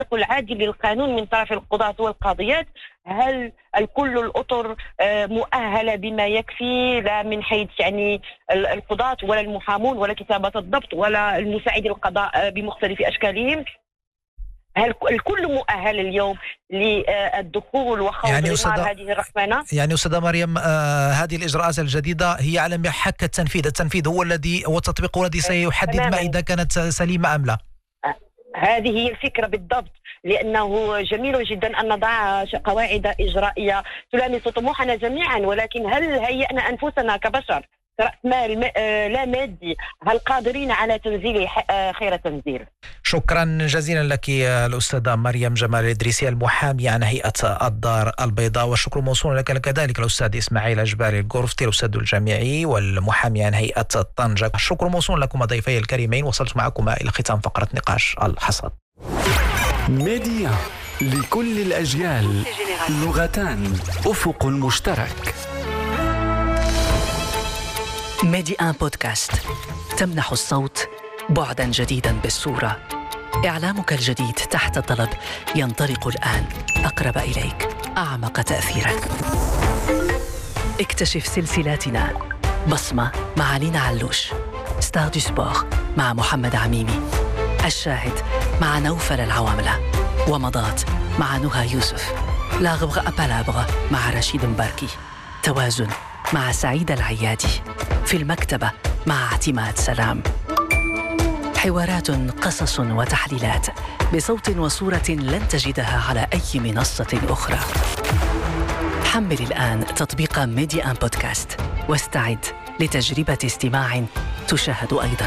العادل للقانون من طرف القضاة والقاضيات. هل الكل الأطر مؤهلة بما يكفي، لا من حيث يعني القضاة ولا المحامون ولا كتابة الضبط ولا المساعد القضاء بمختلف أشكالهم؟ هل الكل مؤهل اليوم للدخول وخوض يعني غمار هذه الرقمنة؟ يعني أستاذة مريم، هذه الإجراءات الجديدة هي على محك التنفيذ هو الذي والتطبيق هو الذي سيحدد ما إذا كانت سليمة أم لا. هذه هي الفكرة بالضبط، لأنه جميل جدا أن نضع قواعد إجرائية تلامس طموحنا جميعا، ولكن هل هيئنا أنفسنا كبشر رأس مال لا مادي، هل قادرين على تنزيل خير تنزيل؟ شكرا جزيلا لك الأستاذة مريم جمال الإدريسي المحامية عن هيئة الدار البيضاء، والشكر موصول لك كذلك الأستاذ إسماعيل الجباري الغرفتي الأستاذ الجامعي والمحامي عن هيئة طنجة. الشكر موصول لكم ضيفي الكريمين. وصلت معكم إلى ختام فقرة نقاش الحصاد. ميديا لكل الأجيال، لغتان، أفق مشترك. ميدي آن بودكاست تمنح الصوت بعداً جديداً بالصورة. إعلامك الجديد تحت طلب ينطلق الآن، أقرب إليك، أعمق تأثيراً. اكتشف سلسلاتنا: بصمة مع لينا علوش، ستار دو سبور مع محمد عميمي، الشاهد مع نوفل العواملة، ومضات مع نهى يوسف، لا غبغ أبالابغ مع رشيد مباركي، توازن مع سعيد العيادي، في المكتبة مع اعتماد سلام. حوارات، قصص وتحليلات بصوت وصورة لن تجدها على أي منصة أخرى. حمل الآن تطبيق ميدي آن بودكاست واستعد لتجربة استماع تشاهد أيضاً.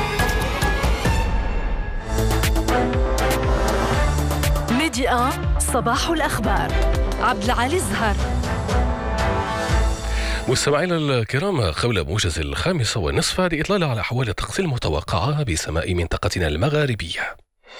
ميدي آن صباح الأخبار، عبد العالي الزهر. مستمعينا الكرام، قبل موجز 5:30 لإطلال على أحوال الطقس المتوقعة بسماء منطقتنا المغاربية.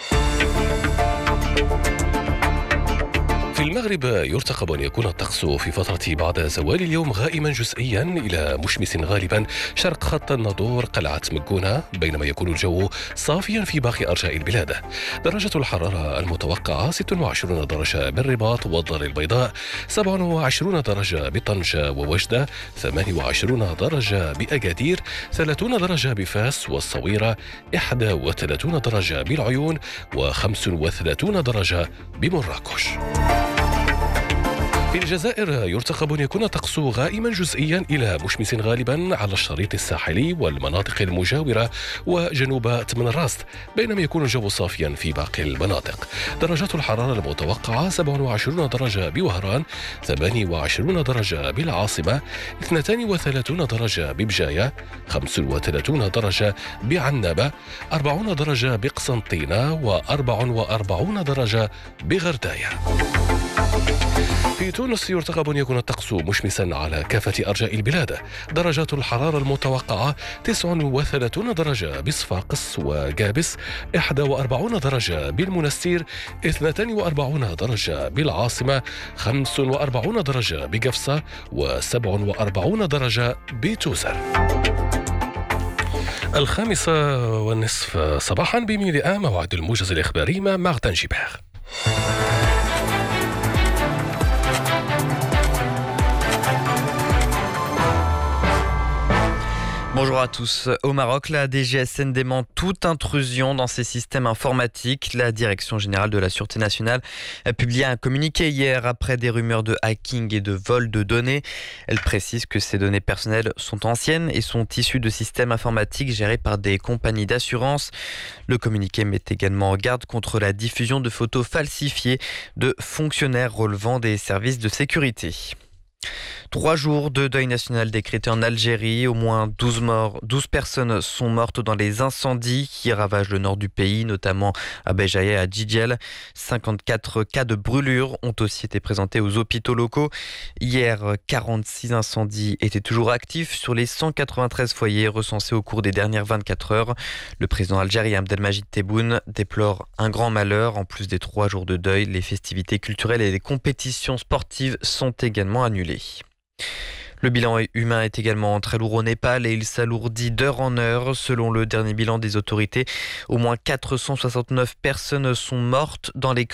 في المغرب يرتقب أن يكون الطقس في فترة بعد زوال اليوم غائما جزئيا إلى مشمس غالبا شرق خط الناظور قلعة مكونة، بينما يكون الجو صافيا في باقي أرجاء البلاد. درجة الحرارة المتوقعة 26 درجة بالرباط والدار البيضاء، 27 درجة بطنجة ووجدة، 28 درجة بأكادير، 30 درجة بفاس والصويرة، 31 درجة بالعيون، و35 درجة بمراكش. في الجزائر يرتقب أن يكون الطقس غائما جزئيا إلى مشمس غالبا على الشريط الساحلي والمناطق المجاورة وجنوب تمن راست، بينما يكون الجو صافيا في باقي المناطق. درجات الحرارة المتوقعة 27 درجة بوهران، 28 درجة بالعاصمة، 32 درجة ببجاية، 35 درجة بعنابة، 40 درجة بقسنطينة، و44 درجة بغرداية. في تونس يرتقب أن يكون الطقس مشمسا على كافة أرجاء البلاد. درجات الحرارة المتوقعة 39 درجة بصفاقس وقابس، 41 درجة بالمنستير، 42 درجة بالعاصمة، 45 درجة بقفصة، و47 درجة بتوزر. 5:30 صباحا بميدي آن، موعد الموجز الإخباري مع مارتن جيبير. Bonjour à tous. Au Maroc, la DGSN dément toute intrusion dans ses systèmes informatiques. La Direction générale de la Sûreté nationale a publié un communiqué hier après des rumeurs de hacking et de vol de données. Elle précise que ces données personnelles sont anciennes et sont issues de systèmes informatiques gérés par des compagnies d'assurance. Le communiqué met également en garde contre la diffusion de photos falsifiées de fonctionnaires relevant des services de sécurité. 3 jours de deuil national décrété en Algérie. Au moins 12 personnes sont mortes dans les incendies qui ravagent le nord du pays, notamment à Béjaïa et à Djidjel. 54 cas de brûlures ont aussi été présentés aux hôpitaux locaux. Hier, 46 incendies étaient toujours actifs sur les 193 foyers recensés au cours des dernières 24 heures. Le président algérien Abdelmajid Tebboune déplore un grand malheur. En plus des 3 jours de deuil, les festivités culturelles et les compétitions sportives sont également annulées. Le bilan humain est également très lourd au Népal et il s'alourdit d'heure en heure. Selon le dernier bilan des autorités, au moins 469 personnes sont mortes dans les